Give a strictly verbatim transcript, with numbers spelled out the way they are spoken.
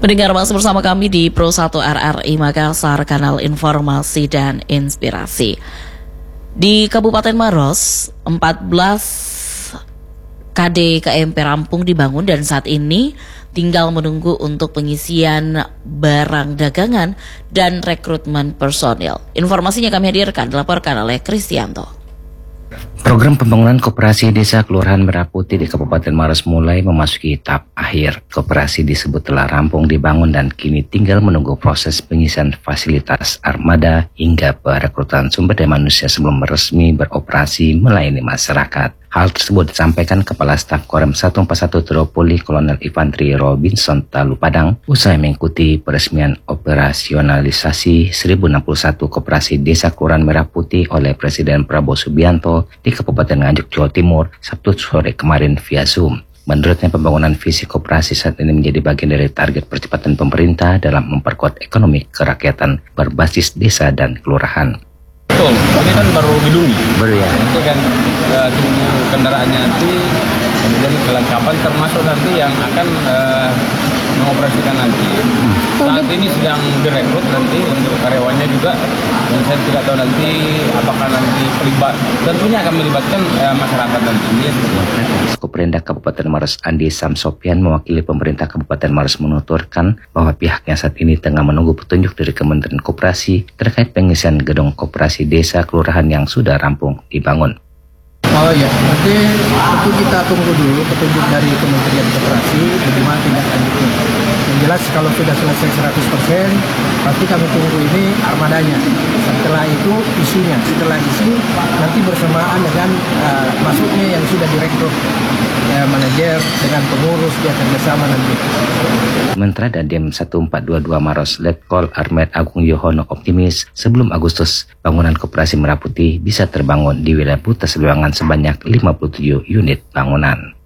Mendengar masih bersama kami di Pro satu R R I Makassar, kanal informasi dan inspirasi. Di Kabupaten Maros, empat belas K D K M P rampung dibangun dan saat ini tinggal menunggu untuk pengisian barang dagangan dan rekrutmen personil. Informasinya kami hadirkan, dilaporkan oleh Kristianto. Program pembangunan koperasi desa Kelurahan Merah Putih di Kabupaten Maros mulai memasuki tahap akhir. Koperasi disebut telah rampung dibangun dan kini tinggal menunggu proses pengisian fasilitas armada hingga perekrutan sumber daya manusia sebelum resmi beroperasi melayani masyarakat. Hal tersebut disampaikan Kepala Staf Korem seratus empat puluh satu Tropoli Kolonel Infantri Robinson Talu Padang usai mengikuti peresmian operasionalisasi seribu enam puluh satu koperasi desa Kelurahan Merah Putih oleh Presiden Prabowo Subianto di Kabupaten Nganjuk, Jawa Timur, Sabtu sore kemarin via Zoom. Menurutnya, pembangunan visi koperasi saat ini menjadi bagian dari target percepatan pemerintah dalam memperkuat ekonomi kerakyatan berbasis desa dan kelurahan. Betul, ini kan baru gedung. Baru ya. Nanti kan uh, tunggu kendaraannya nanti, kemudian kelengkapan termasuk nanti yang akan uh, mengoperasikan nanti. Saat ini sedang direkrut nanti untuk karyawannya juga, dan saya tidak tahu nanti apakah nanti terlibat. Tentunya akan melibatkan uh, masyarakat nantinya. Koprendak Kabupaten Maros Andi Samsopyan mewakili pemerintah Kabupaten Maros menuturkan bahwa pihaknya saat ini tengah menunggu petunjuk dari Kementerian Koperasi terkait pengisian gedung koperasi desa kelurahan yang sudah rampung dibangun. Oh ya, nanti tentu kita tunggu dulu petunjuk dari Kementerian Koperasi bagaimana tindak lanjutnya. Yang jelas kalau sudah selesai seratus persen, pasti kami tunggu ini armadanya. Setelah itu isinya, setelah isi nanti bersamaan dengan uh, masuknya yang sudah direkrut ya, manajer dengan pengurus dia kerjasama nanti. Sementara Dandim seribu empat ratus dua puluh dua Maros Letkol Armet Agung Yohono optimis sebelum Agustus bangunan koperasi Merah Putih bisa terbangun di wilayah Putas Luangan sebanyak lima puluh tujuh unit bangunan.